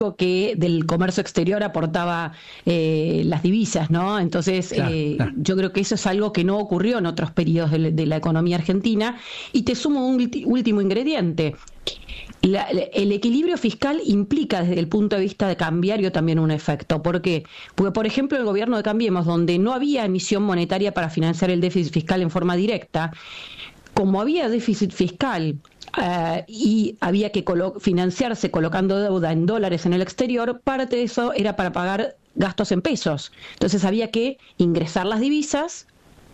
dijo que del comercio exterior aportaba las divisas, ¿no? Entonces, claro. Yo creo que eso es algo que no ocurrió en otros periodos de la economía argentina. Y te sumo un último ingrediente. El equilibrio fiscal implica desde el punto de vista de cambiario también un efecto. ¿Por qué? Porque, por ejemplo, el gobierno de Cambiemos, donde no había emisión monetaria para financiar el déficit fiscal en forma directa, como había déficit fiscal y había que financiarse colocando deuda en dólares en el exterior, parte de eso era para pagar gastos en pesos. Entonces había que ingresar las divisas,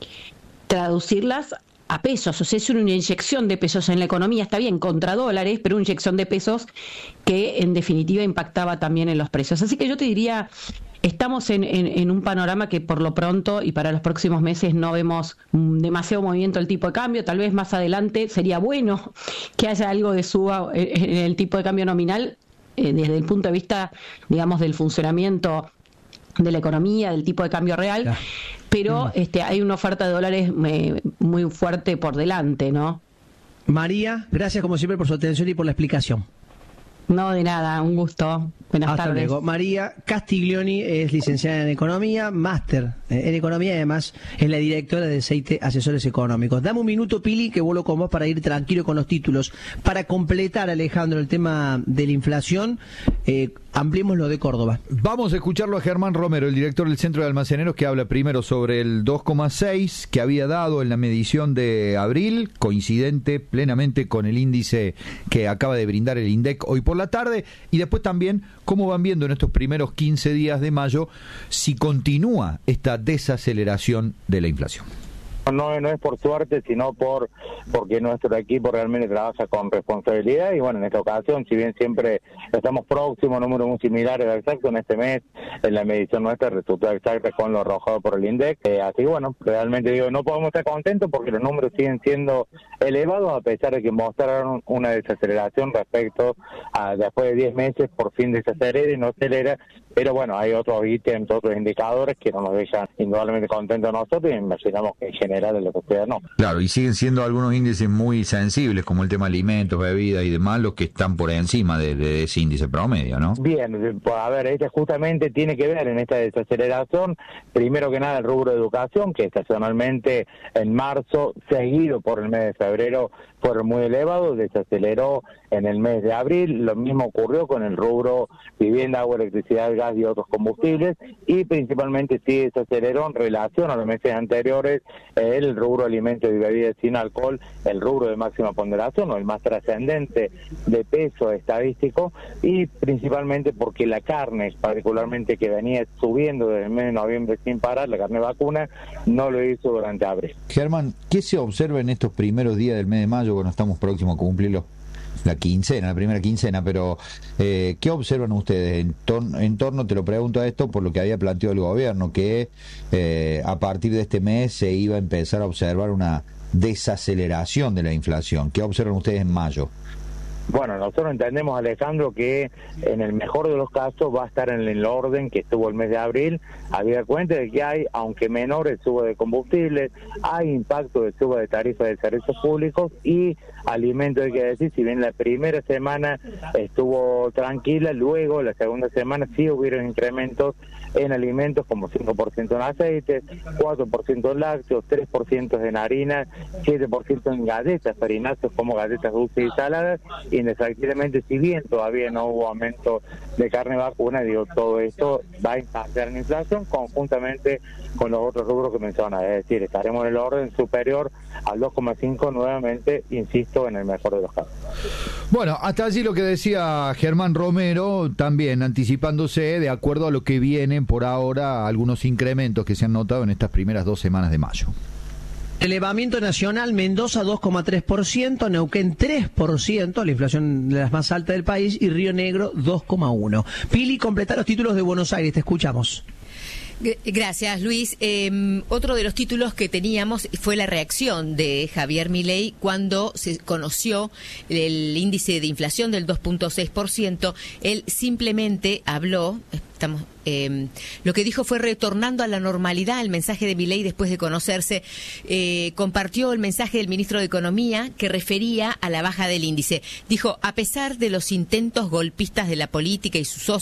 traducirlas a pesos, o sea, es una inyección de pesos en la economía, está bien, contra dólares, pero una inyección de pesos que en definitiva impactaba también en los precios. Así que yo te diría, estamos en un panorama que por lo pronto y para los próximos meses no vemos demasiado movimiento del tipo de cambio. Tal vez más adelante sería bueno que haya algo de suba en el tipo de cambio nominal desde el punto de vista, digamos, del funcionamiento de la economía, del tipo de cambio real, claro. Pero hay una oferta de dólares muy fuerte por delante, ¿no? María, gracias como siempre por su atención y por la explicación. No, de nada, un gusto. Buenas tardes. Luego. María Castiglioni es licenciada en Economía, máster en Economía y además es la directora de Seite Asesores Económicos. Dame un minuto, Pili, que vuelo con vos para ir tranquilo con los títulos. Para completar, Alejandro, el tema de la inflación, ampliemos lo de Córdoba. Vamos a escucharlo a Germán Romero, el director del Centro de Almaceneros, que habla primero sobre el 2,6 que había dado en la medición de abril, coincidente plenamente con el índice que acaba de brindar el INDEC hoy por la tarde, y después también cómo van viendo en estos primeros 15 días de mayo si continúa esta desaceleración de la inflación. No es por suerte, sino porque nuestro equipo realmente trabaja con responsabilidad y bueno, en esta ocasión, si bien siempre estamos próximos, números muy similares al exacto, en este mes, en la medición nuestra resultó exacta con lo arrojado por el INDEC, así que bueno, realmente digo, no podemos estar contentos porque los números siguen siendo elevados a pesar de que mostraron una desaceleración respecto a después de 10 meses, por fin desacelera y no acelera, pero bueno, hay otros ítems, otros indicadores que no nos dejan indudablemente contentos a nosotros y imaginamos que en general en la sociedad no. Claro, y siguen siendo algunos índices muy sensibles, como el tema alimentos, bebidas y demás, los que están por encima de ese índice promedio, ¿no? Bien, pues a ver, este justamente tiene que ver en esta desaceleración, primero que nada el rubro de educación, que estacionalmente en marzo, seguido por el mes de febrero, fueron muy elevados, desaceleró en el mes de abril, lo mismo ocurrió con el rubro vivienda, agua, electricidad, gas y otros combustibles, y principalmente sí desaceleró en relación a los meses anteriores el rubro alimentos y bebidas sin alcohol, el rubro de máxima ponderación o el más trascendente de peso estadístico, y principalmente porque la carne, particularmente que venía subiendo desde el mes de noviembre sin parar, la carne vacuna, no lo hizo durante abril. Germán, ¿qué se observa en estos primeros días del mes de mayo, cuando estamos próximos a cumplirlo? La primera quincena, pero ¿qué observan ustedes en torno, te lo pregunto a esto, por lo que había planteado el gobierno, que a partir de este mes se iba a empezar a observar una desaceleración de la inflación? ¿Qué observan ustedes en mayo? Bueno, nosotros entendemos, Alejandro, que en el mejor de los casos va a estar en el orden que estuvo el mes de abril, habida cuenta de que hay, aunque menores suba de combustible, hay impacto de suba de tarifas de servicios públicos y alimentos, hay que decir, si bien la primera semana estuvo tranquila, luego la segunda semana sí hubieron incrementos en alimentos como 5% en aceites, 4% en lácteos, 3% en harina, 7% en galletas, harináceos como galletas dulces y saladas, y indefectiblemente, si bien todavía no hubo aumento de carne vacuna, digo, todo esto va a impactar en la inflación conjuntamente con los otros rubros que mencionas, es decir, estaremos en el orden superior al 2,5 nuevamente, insisto, en el mejor de los casos. Bueno, hasta allí lo que decía Germán Romero, también anticipándose de acuerdo a lo que vienen por ahora algunos incrementos que se han notado en estas primeras 2 semanas de mayo. Elevamiento nacional, Mendoza 2,3%, Neuquén 3%, la inflación de las más altas del país, y Río Negro 2,1%. Pili, completa los títulos de Buenos Aires, te escuchamos. Gracias, Luis. Otro de los títulos que teníamos fue la reacción de Javier Milei cuando se conoció el índice de inflación del 2,6%. Él simplemente habló, lo que dijo fue retornando a la normalidad. El mensaje de Milei después de conocerse, compartió el mensaje del ministro de Economía que refería a la baja del índice. Dijo, a pesar de los intentos golpistas de la política y sus socios,